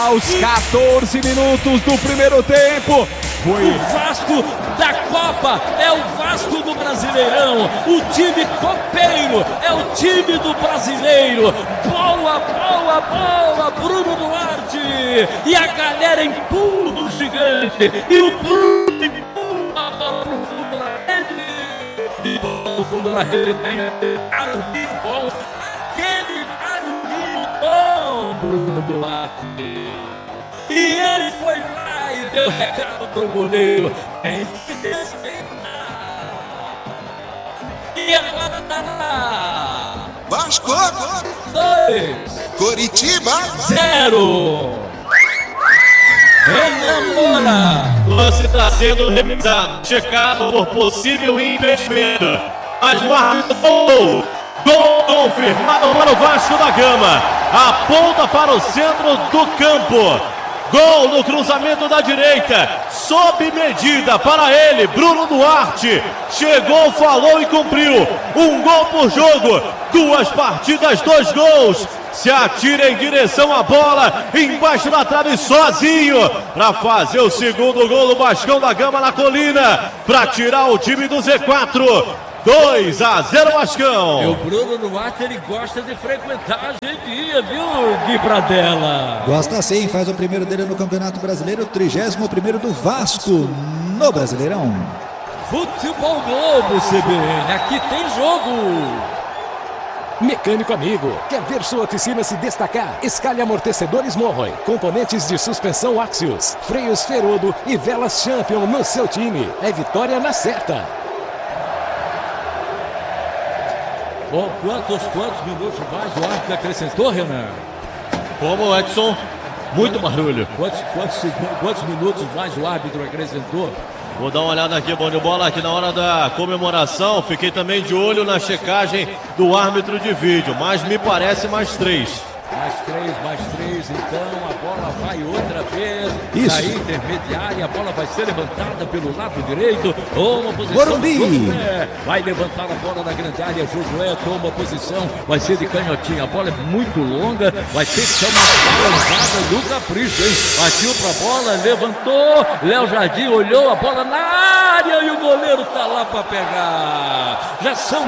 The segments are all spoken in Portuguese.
aos 14 minutos do primeiro tempo. Foi o Vasco da Copa, é o Vasco do Brasileirão, o time copeiro, é o time do brasileiro. Bola, bola, bola, Bruno Duarte, e a galera empurra o gigante, e o Bruno empurra a bola pro fundo da rede, e no fundo da rede tem Arlindo bom, aquele Arlindo bom, Bruno Duarte, e ele foi lá e deu recado pro goleiro, tem que respeitar, e agora tá lá, Vasco 2, Coritiba 0. Renamora. O lance está sendo revisado, checado por possível impedimento. Mas o árbitro voltou. Gol confirmado para o Vasco da Gama. Aponta para o centro do campo. Gol no cruzamento da direita, sob medida para ele, Bruno Duarte. Chegou, falou e cumpriu. Um gol por jogo, 2 partidas, 2 gols. Se atira em direção à bola, embaixo da trave sozinho, para fazer o segundo gol do Vascão da Gama na Colina, para tirar o time do Z4. 2-0 Vascão. E o Bruno Duarte, ele gosta de frequentar a Argentina, viu, Gui Pradella? Gosta sim, faz o primeiro dele no Campeonato Brasileiro, 31º do Vasco no Brasileirão. Futebol Globo, CBN, aqui tem jogo. Mecânico amigo, quer ver sua oficina se destacar? Escalhe amortecedores Morroy, componentes de suspensão Axios, freios Ferodo e velas Champion no seu time. É vitória na certa. Bom, quantos minutos mais o árbitro acrescentou, Renan? Como, Edson? Muito barulho. Quantos minutos mais o árbitro acrescentou? Vou dar uma olhada aqui, bom de bola, aqui na hora da comemoração. Fiquei também de olho na checagem do árbitro de vídeo, mas me parece mais 3. Mais três, então a bola vai outra vez. Isso. Da intermediária, a bola vai ser levantada pelo lado direito. Toma posição. Morumbi. Vai levantar a bola na grande área. Josué toma posição. Vai ser de canhotinha. A bola é muito longa. Vai ter que ser uma balançada do capricho, hein? Partiu pra bola, levantou. Léo Jardim olhou a bola na área e o goleiro tá lá pra pegar. Já são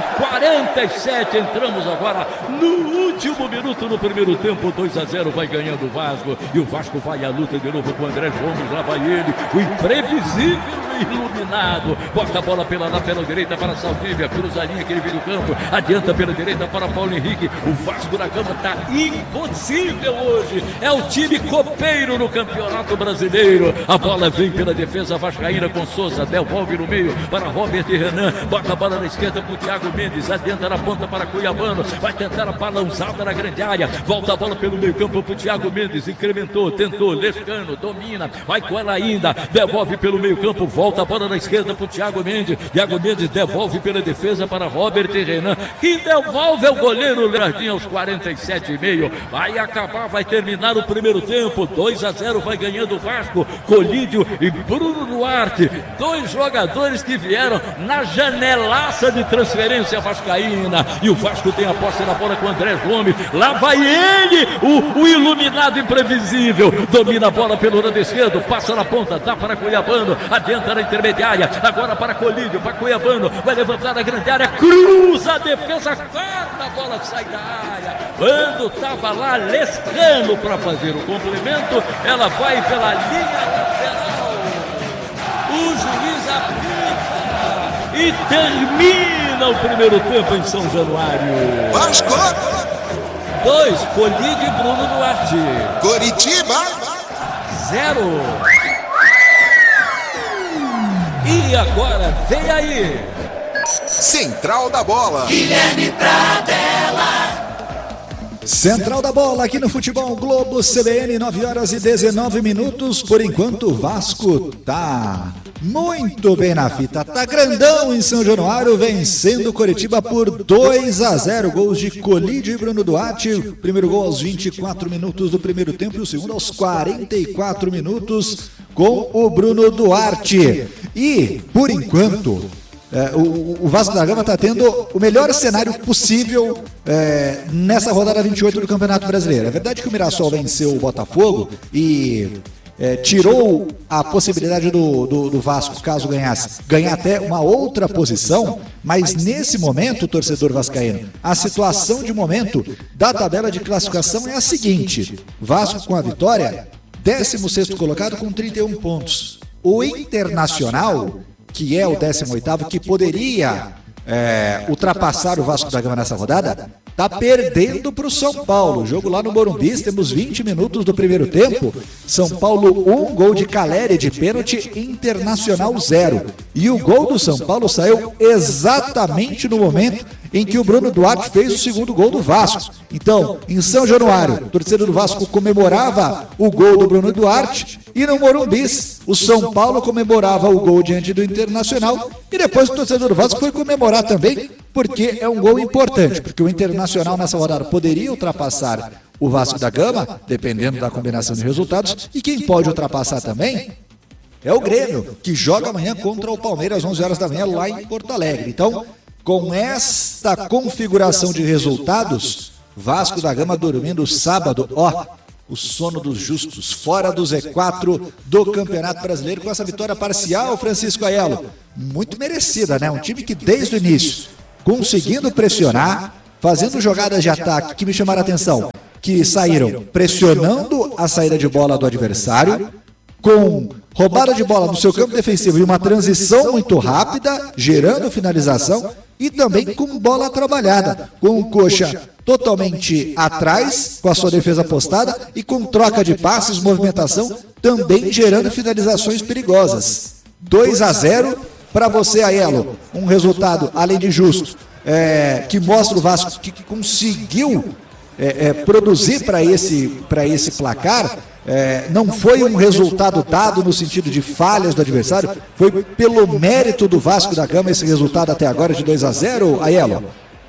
47. Entramos agora no último minuto no primeiro tempo. 2-0, vai ganhando o Vasco, e o Vasco vai à luta de novo com o André Gomes. Lá vai ele, o imprevisível iluminado, bota a bola pela lateral direita para Saldívia, cruza a linha que ele vira o campo, adianta pela direita para Paulo Henrique. O Vasco da Gama está impossível hoje, é o time copeiro no Campeonato Brasileiro. A bola vem pela defesa vascaína com Souza, devolve no meio para Robert e Renan, bota a bola na esquerda para o Thiago Mendes, adianta na ponta para Cuiabano, vai tentar a balançada na grande área, volta a bola pelo meio campo para o Thiago Mendes, incrementou, tentou, Lescano, domina, vai com ela ainda, devolve pelo meio campo, volta a bola na esquerda para o Thiago Mendes devolve pela defesa para Robert e Renan, que devolve ao goleiro Leandrinho aos 47,5, vai acabar, vai terminar o primeiro tempo, 2-0, vai ganhando o Vasco, Colídio e Bruno Duarte, 2 jogadores que vieram na janelaça de transferência vascaína, e o Vasco tem a posse na bola com André Gomes, lá vai ele, o iluminado imprevisível, domina a bola pelo lado esquerdo, passa na ponta, dá para Cuiabano, adianta na intermediária, agora para Colídio, para Cuiabano, vai levantar a grande área, cruza a defesa, corta, a bola sai da área, quando estava lá Lescano para fazer o complemento, ela vai pela linha lateral, o juiz apita e termina o primeiro tempo em São Januário. Vasco 2, Colídio e Bruno Duarte. Coritiba 0. E agora, vem aí. Central da Bola. Guilherme Pradella. Central da Bola aqui no Futebol Globo CBN, 9h19. Por enquanto o Vasco tá muito bem na fita, tá grandão em São Januário, vencendo o Coritiba por 2-0, gols de Colídio e Bruno Duarte, o primeiro gol aos 24 minutos do primeiro tempo e o segundo aos 44 minutos com o Bruno Duarte. E, por enquanto, O Vasco da Gama está tendo o melhor cenário possível nessa rodada 28 do Campeonato Brasileiro. É verdade que o Mirassol venceu o Botafogo e tirou a possibilidade do Vasco, caso ganhasse, ganhar até uma outra posição, mas nesse momento, torcedor vascaíno, a situação de momento da tabela de classificação é a seguinte: Vasco com a vitória, 16º colocado com 31 pontos. O Internacional, que é o 18º, que poderia ultrapassar o Vasco da Gama nessa rodada, está perdendo para o São Paulo. Jogo lá no Morumbi, temos 20 minutos do primeiro tempo. São Paulo 1, gol de Caleri de pênalti, Internacional 0. E o gol do São Paulo saiu exatamente no momento em que o Bruno Duarte fez o segundo gol do Vasco. Então, em São Januário, o torcedor do Vasco comemorava o gol do Bruno Duarte, e no Morumbi, o São Paulo comemorava o gol diante do Internacional, e depois o torcedor do Vasco foi comemorar também, porque é um gol importante, porque o Internacional nessa rodada poderia ultrapassar o Vasco da Gama, dependendo da combinação de resultados, e quem pode ultrapassar também é o Grêmio, que joga amanhã contra o Palmeiras às 11 horas da manhã lá em Porto Alegre. Então, com esta configuração de resultados, Vasco da Gama dormindo sábado, o sono dos justos, fora do Z4 do Campeonato Brasileiro, com essa vitória parcial, Francisco Aiello, muito merecida, né? Um time que desde o início, conseguindo pressionar, fazendo jogadas de ataque que me chamaram a atenção, que saíram pressionando a saída de bola do adversário, com roubada de bola no seu campo defensivo e uma transição muito rápida, gerando finalização, e também com bola trabalhada, com o Coxa totalmente atrás, com a sua defesa postada, e com troca de passes, movimentação, também gerando finalizações perigosas. 2-0 para você, Aiello, um resultado, além de justo, que mostra o Vasco que conseguiu produzir para esse placar. Não foi um resultado dado no sentido de falhas do adversário, foi pelo mérito do Vasco da Gama esse resultado até agora de 2-0, Aiello.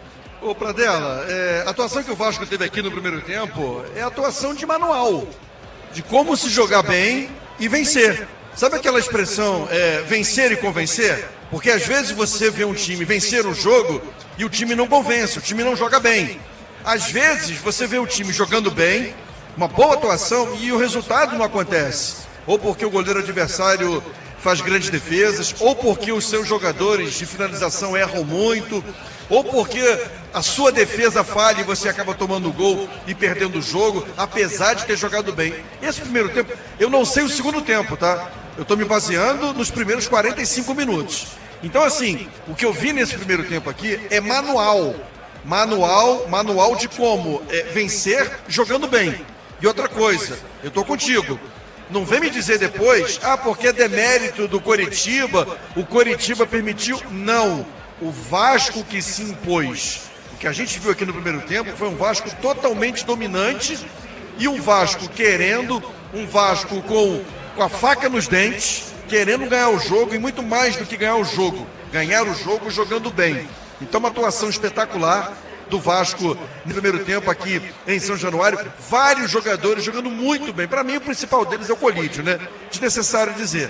Ô Pradella, a atuação que o Vasco teve aqui no primeiro tempo é a atuação de manual, de como se jogar bem e vencer. Sabe aquela expressão, vencer e convencer? Porque às vezes você vê um time vencer um jogo e o time não convence, o time não joga bem. Às vezes você vê o time jogando bem, uma boa atuação, e o resultado não acontece. Ou porque o goleiro adversário faz grandes defesas, ou porque os seus jogadores de finalização erram muito, ou porque a sua defesa falha e você acaba tomando gol e perdendo o jogo, apesar de ter jogado bem. Esse primeiro tempo, eu não sei o segundo tempo, tá? Eu estou me baseando nos primeiros 45 minutos. Então, assim, o que eu vi nesse primeiro tempo aqui é manual de como vencer jogando bem. E outra coisa, eu estou contigo. Não vem me dizer depois, porque é demérito do Coritiba, o Coritiba permitiu. Não, o Vasco que se impôs. O que a gente viu aqui no primeiro tempo foi um Vasco totalmente dominante e um Vasco querendo, um Vasco com a faca nos dentes, querendo ganhar o jogo, e muito mais do que ganhar o jogo jogando bem. Então, uma atuação espetacular do Vasco no primeiro tempo aqui em São Januário, vários jogadores jogando muito bem. Para mim, o principal deles é o Colídio, né? Desnecessário dizer.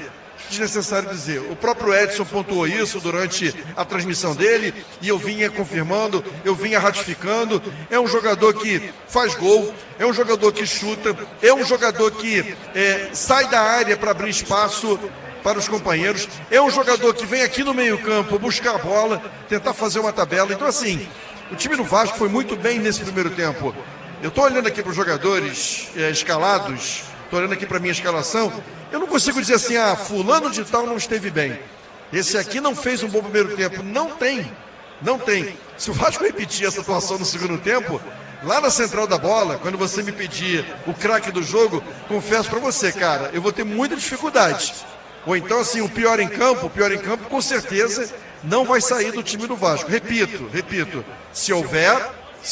O próprio Edson pontuou isso durante a transmissão dele, e eu vinha confirmando, eu vinha ratificando. É um jogador que faz gol, é um jogador que chuta, é um jogador que sai da área para abrir espaço para os companheiros, é um jogador que vem aqui no meio-campo buscar a bola, tentar fazer uma tabela. Então, assim, o time do Vasco foi muito bem nesse primeiro tempo. Eu estou olhando aqui para os jogadores escalados, estou olhando aqui para a minha escalação, eu não consigo dizer assim, fulano de tal não esteve bem. Esse aqui não fez um bom primeiro tempo. Não tem. Se o Vasco repetir essa atuação no segundo tempo, lá na central da bola, quando você me pedir o craque do jogo, confesso para você, cara, eu vou ter muita dificuldade. Ou então, assim, o pior em campo, com certeza, não vai sair do time do Vasco. Repito, se houver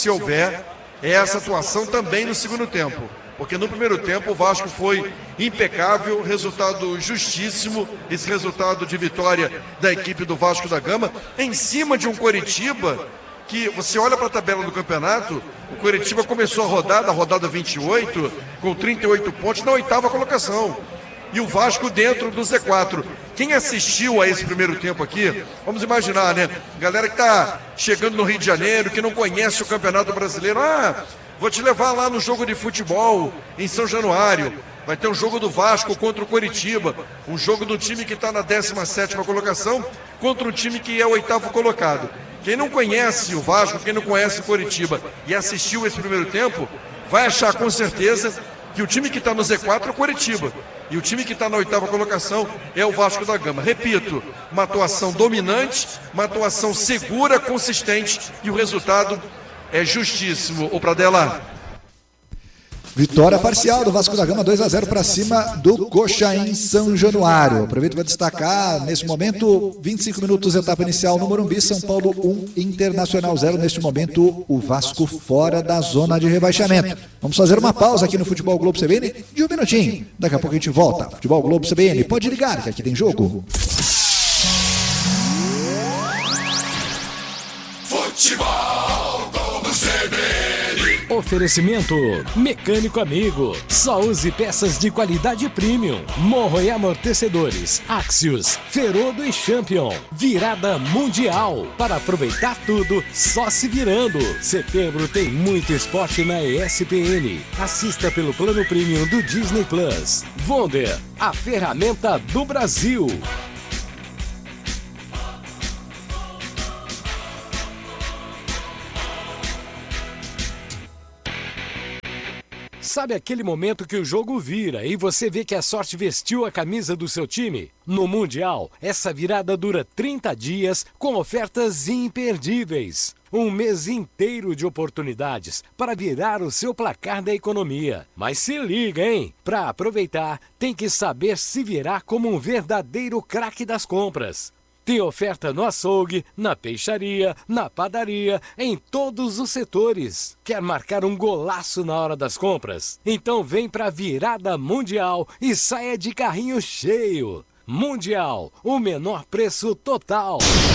essa atuação também no segundo tempo. Porque no primeiro tempo o Vasco foi impecável, resultado justíssimo, esse resultado de vitória da equipe do Vasco da Gama, em cima de um Coritiba que, você olha para a tabela do campeonato, o Coritiba começou a rodada 28, com 38 pontos na 8ª colocação. E o Vasco dentro do Z4. Quem assistiu a esse primeiro tempo aqui, vamos imaginar, né? Galera que tá chegando no Rio de Janeiro, que não conhece o Campeonato Brasileiro. Vou te levar lá no jogo de futebol em São Januário. Vai ter um jogo do Vasco contra o Coritiba. Um jogo do time que está na 17ª colocação contra um time que é o 8º colocado. Quem não conhece o Vasco, quem não conhece o Coritiba e assistiu esse primeiro tempo, vai achar com certeza que o time que está no Z4 é o Coritiba. E o time que está na 8ª colocação é o Vasco da Gama. Repito, uma atuação dominante, uma atuação segura, consistente e o resultado é justíssimo. Ô Pradella. Vitória parcial do Vasco da Gama, 2-0 para cima do Coxa em São Januário. Aproveito para destacar, nesse momento, 25 minutos, etapa inicial no Morumbi, São Paulo 1, Internacional 0. Neste momento, o Vasco fora da zona de rebaixamento. Vamos fazer uma pausa aqui no Futebol Globo CBN de um minutinho. Daqui a pouco a gente volta. Futebol Globo CBN, pode ligar que aqui tem jogo. Futebol Globo CBN. Oferecimento Mecânico Amigo. Só use peças de qualidade premium. Morro e amortecedores, Axios, Ferodo e Champion. Virada mundial. Para aproveitar tudo, só se virando. Setembro tem muito esporte na ESPN. Assista pelo plano premium do Disney Plus. Wonder, a ferramenta do Brasil. Sabe aquele momento que o jogo vira e você vê que a sorte vestiu a camisa do seu time? No Mundial, essa virada dura 30 dias com ofertas imperdíveis. Um mês inteiro de oportunidades para virar o seu placar da economia. Mas se liga, hein? Para aproveitar, tem que saber se virar como um verdadeiro craque das compras. Tem oferta no açougue, na peixaria, na padaria, em todos os setores. Quer marcar um golaço na hora das compras? Então vem pra Virada Mundial e saia de carrinho cheio. Mundial, o menor preço total.